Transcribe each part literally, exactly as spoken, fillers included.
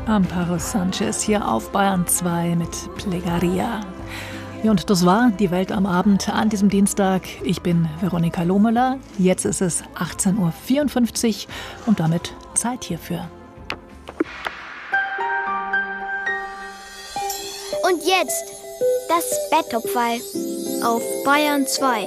Amparo Sanchez hier auf Bayern zwei mit Plegaria. Ja, und das war die Welt am Abend an diesem Dienstag. Ich bin Veronika Lohmüller. Jetzt ist es achtzehn Uhr vierundfünfzig und damit Zeit hierfür. Und jetzt das Betttopferl auf Bayern zwei.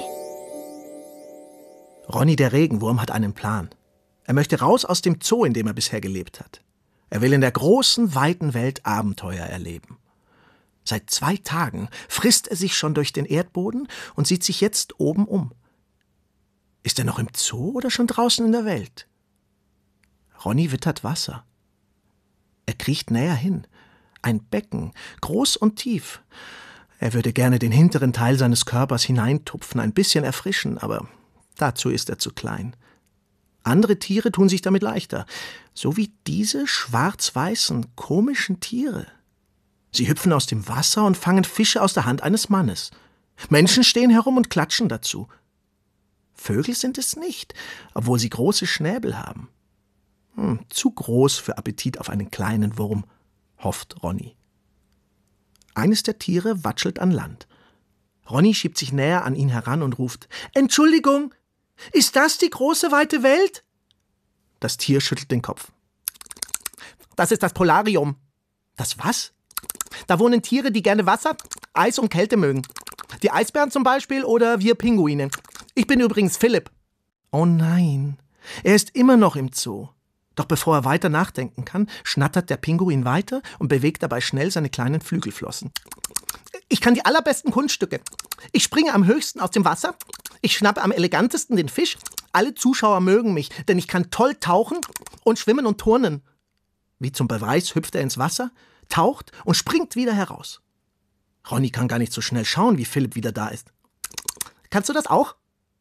Ronny der Regenwurm hat einen Plan. Er möchte raus aus dem Zoo, in dem er bisher gelebt hat. Er will in der großen, weiten Welt Abenteuer erleben. Seit zwei Tagen frisst er sich schon durch den Erdboden und sieht sich jetzt oben um. Ist er noch im Zoo oder schon draußen in der Welt? Ronny wittert Wasser. Er kriecht näher hin. Ein Becken, groß und tief. Er würde gerne den hinteren Teil seines Körpers hineintupfen, ein bisschen erfrischen, aber dazu ist er zu klein. Andere Tiere tun sich damit leichter, so wie diese schwarz-weißen, komischen Tiere. Sie hüpfen aus dem Wasser und fangen Fische aus der Hand eines Mannes. Menschen stehen herum und klatschen dazu. Vögel sind es nicht, obwohl sie große Schnäbel haben. Hm, zu groß für Appetit auf einen kleinen Wurm, hofft Ronny. Eines der Tiere watschelt an Land. Ronny schiebt sich näher an ihn heran und ruft: »Entschuldigung, ist das die große, weite Welt?« Das Tier schüttelt den Kopf. »Das ist das Polarium.« »Das was?« »Da wohnen Tiere, die gerne Wasser, Eis und Kälte mögen. Die Eisbären zum Beispiel oder wir Pinguine. Ich bin übrigens Philipp.« Oh nein, er ist immer noch im Zoo. Doch bevor er weiter nachdenken kann, schnattert der Pinguin weiter und bewegt dabei schnell seine kleinen Flügelflossen. »Ich kann die allerbesten Kunststücke. Ich springe am höchsten aus dem Wasser. Ich schnappe am elegantesten den Fisch. Alle Zuschauer mögen mich, denn ich kann toll tauchen und schwimmen und turnen.« Wie zum Beweis hüpft er ins Wasser, taucht und springt wieder heraus. Ronny kann gar nicht so schnell schauen, wie Philipp wieder da ist. »Kannst du das auch?«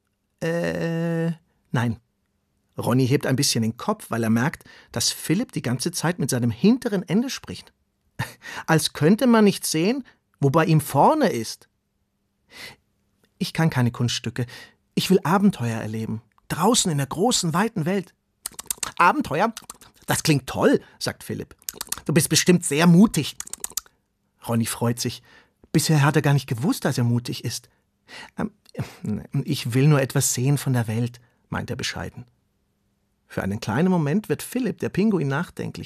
Äh, nein. Ronny hebt ein bisschen den Kopf, weil er merkt, dass Philipp die ganze Zeit mit seinem hinteren Ende spricht. Als könnte man nicht sehen, wo bei ihm vorne ist. »Ich kann keine Kunststücke. Ich will Abenteuer erleben. Draußen in der großen, weiten Welt.« »Abenteuer? Das klingt toll«, sagt Philipp. »Du bist bestimmt sehr mutig.« Ronny freut sich. Bisher hat er gar nicht gewusst, dass er mutig ist. Ähm, »Ich will nur etwas sehen von der Welt«, meint er bescheiden. Für einen kleinen Moment wird Philipp, der Pinguin, nachdenklich.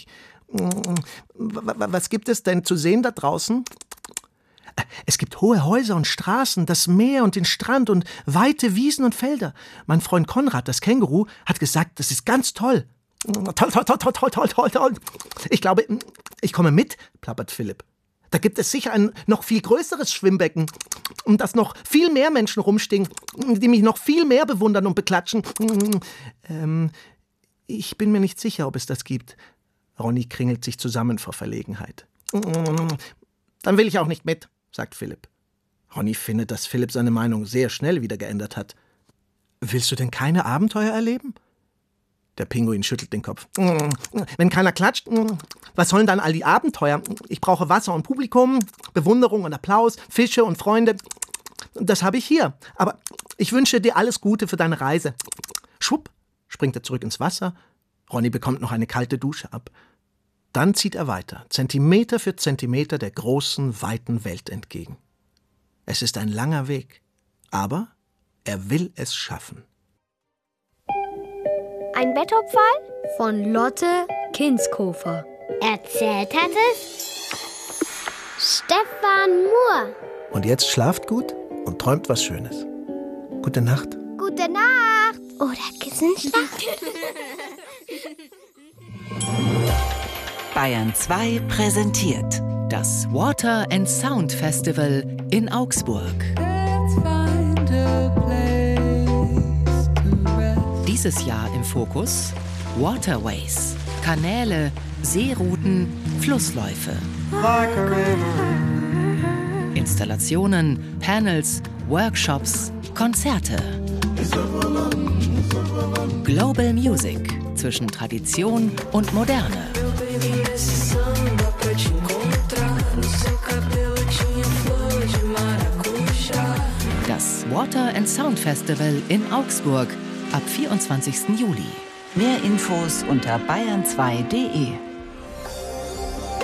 »Was gibt es denn zu sehen da draußen?« »Es gibt hohe Häuser und Straßen, das Meer und den Strand und weite Wiesen und Felder. Mein Freund Konrad, das Känguru, hat gesagt, das ist ganz toll.« »Toll, toll, toll, toll, toll, toll, toll, toll. Ich glaube, ich komme mit«, plappert Philipp. »Da gibt es sicher ein noch viel größeres Schwimmbecken, um das noch viel mehr Menschen rumstehen, die mich noch viel mehr bewundern und beklatschen. Ähm, ich bin mir nicht sicher, ob es das gibt.« Ronny kringelt sich zusammen vor Verlegenheit. »Dann will ich auch nicht mit«, sagt Philipp. Ronny findet, dass Philipp seine Meinung sehr schnell wieder geändert hat. »Willst du denn keine Abenteuer erleben?« Der Pinguin schüttelt den Kopf. »Wenn keiner klatscht, was sollen dann all die Abenteuer? Ich brauche Wasser und Publikum, Bewunderung und Applaus, Fische und Freunde. Das habe ich hier. Aber ich wünsche dir alles Gute für deine Reise.« Schwupp, springt er zurück ins Wasser. Ronny bekommt noch eine kalte Dusche ab. Dann zieht er weiter, Zentimeter für Zentimeter der großen, weiten Welt entgegen. Es ist ein langer Weg, aber er will es schaffen. Ein Betttopferl von Lotte Kinskofer. Erzählt hat es Stefan Muhr. Und jetzt schlaft gut und träumt was Schönes. Gute Nacht. Gute Nacht. Oder Kissenschlacht. Bayern zwei präsentiert das Water and Sound Festival in Augsburg. Dieses Jahr im Fokus Waterways, Kanäle, Seerouten, Flussläufe. Installationen, Panels, Workshops, Konzerte. Global Music zwischen Tradition und Moderne. Das Water and Sound Festival in Augsburg ab vierundzwanzigsten Juli. Mehr Infos unter bayern zwei punkt de.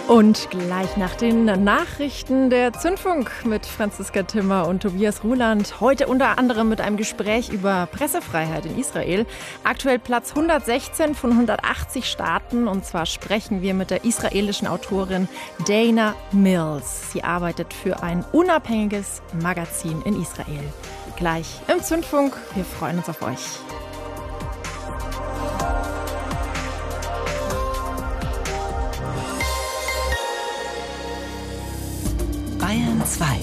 Und gleich nach den Nachrichten der Zündfunk mit Franziska Timmer und Tobias Ruland. Heute unter anderem mit einem Gespräch über Pressefreiheit in Israel. Aktuell Platz hundertsechzehn von hundertachtzig Staaten. Und zwar sprechen wir mit der israelischen Autorin Dana Mills. Sie arbeitet für ein unabhängiges Magazin in Israel. Gleich im Zündfunk. Wir freuen uns auf euch. Bayern zwei.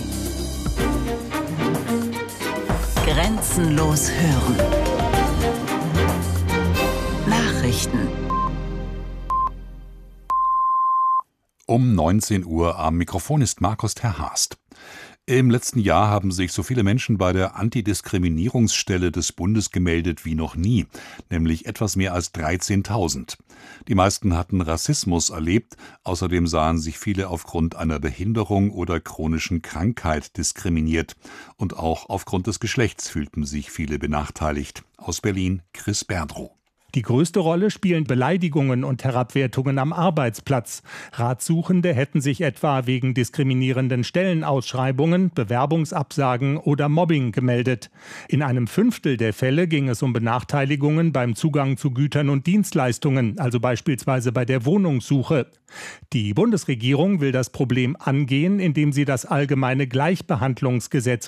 Grenzenlos hören. Nachrichten. Um neunzehn Uhr am Mikrofon ist Markus Terhast. Im letzten Jahr haben sich so viele Menschen bei der Antidiskriminierungsstelle des Bundes gemeldet wie noch nie, nämlich etwas mehr als dreizehntausend. Die meisten hatten Rassismus erlebt, außerdem sahen sich viele aufgrund einer Behinderung oder chronischen Krankheit diskriminiert. Und auch aufgrund des Geschlechts fühlten sich viele benachteiligt. Aus Berlin Chris Berdrow. Die größte Rolle spielen Beleidigungen und Herabwertungen am Arbeitsplatz. Ratsuchende hätten sich etwa wegen diskriminierenden Stellenausschreibungen, Bewerbungsabsagen oder Mobbing gemeldet. In einem Fünftel der Fälle ging es um Benachteiligungen beim Zugang zu Gütern und Dienstleistungen, also beispielsweise bei der Wohnungssuche. Die Bundesregierung will das Problem angehen, indem sie das allgemeine Gleichbehandlungsgesetz